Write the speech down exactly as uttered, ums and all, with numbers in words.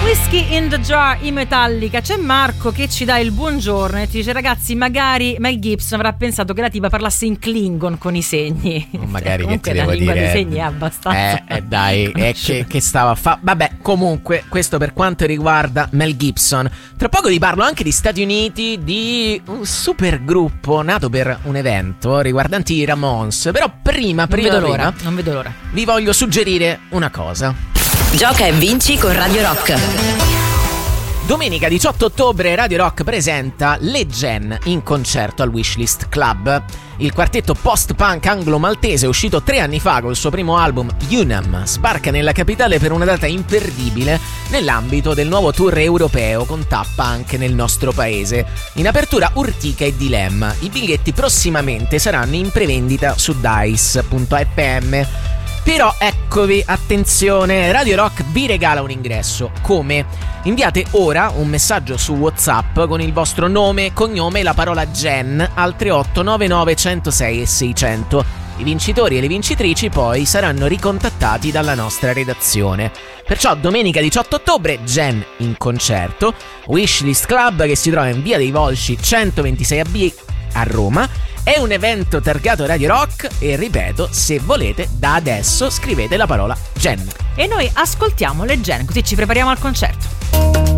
Whiskey in the Jar, i Metallica. C'è Marco che ci dà il buongiorno e ti dice: ragazzi, magari Mel Gibson avrà pensato che la tipa parlasse in Klingon con i segni. Magari, cioè, che ti la devo lingua dire, dei segni è abbastanza eh, eh dai è che, che stava a fa vabbè, comunque questo per quanto riguarda Mel Gibson. Tra poco vi parlo anche di Stati Uniti, di un super gruppo nato per un evento riguardante i Ramones. Però prima, non prima, vedo l'ora, prima non vedo l'ora. vi voglio suggerire una cosa. Gioca e vinci con Radio Rock. Domenica diciotto ottobre Radio Rock presenta Le Gen in concerto al Wishlist Club. Il quartetto post-punk anglo-maltese, uscito tre anni fa col suo primo album Unam, sbarca nella capitale per una data imperdibile nell'ambito del nuovo tour europeo, con tappa anche nel nostro paese. In apertura Urtica e Dilemma. I biglietti prossimamente saranno in prevendita su dice punto effe emme. Però eccovi, attenzione, Radio Rock vi regala un ingresso. Come? Inviate ora un messaggio su WhatsApp con il vostro nome, cognome e la parola Gen al tre otto nove nove uno zero sei seicento. I vincitori e le vincitrici poi saranno ricontattati dalla nostra redazione. Perciò domenica diciotto ottobre Gen in concerto, Wishlist Club, che si trova in via dei Volsci centoventisei A B a Roma. È un evento targato Radio Rock e ripeto, se volete da adesso scrivete la parola Gen. E noi ascoltiamo le Gen, così ci prepariamo al concerto.